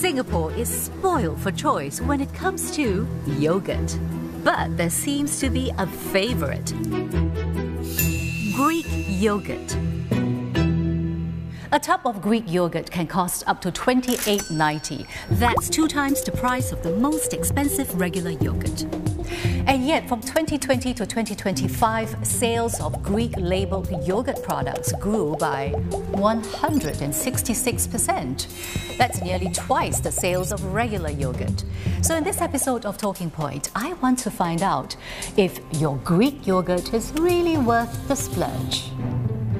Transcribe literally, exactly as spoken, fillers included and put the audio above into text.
Singapore is spoiled for choice when it comes to yogurt. But there seems to be a favorite: Greek yogurt. A tub of Greek yogurt can cost up to twenty-eight ninety. That's two times the price of the most expensive regular yogurt. And yet, from twenty twenty to twenty twenty-five, sales of Greek-labeled yogurt products grew by one hundred sixty-six percent. That's nearly twice the sales of regular yogurt. So in this episode of Talking Point, I want to find out if your Greek yogurt is really worth the splurge.